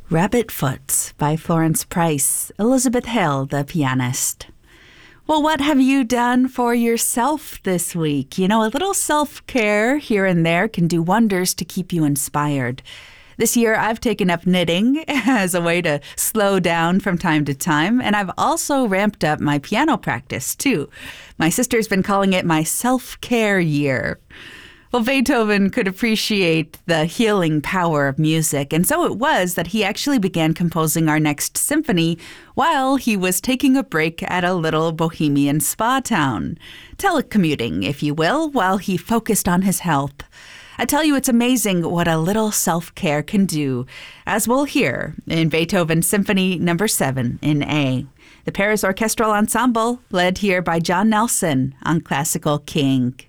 Rabbit Foot by Florence Price, Elizabeth Hill, the pianist. Well, what have you done for yourself this week? You know, a little self-care here and there can do wonders to keep you inspired. This year, I've taken up knitting as a way to slow down from time to time, and I've also ramped up my piano practice, too. My sister's been calling it my self-care year. Well, Beethoven could appreciate the healing power of music, and so it was that he actually began composing our next symphony while he was taking a break at a little bohemian spa town. Telecommuting, if you will, while he focused on his health. I tell you, it's amazing what a little self-care can do, as we'll hear in Beethoven Symphony No. 7 in A. The Paris Orchestral Ensemble, led here by John Nelson on Classical King.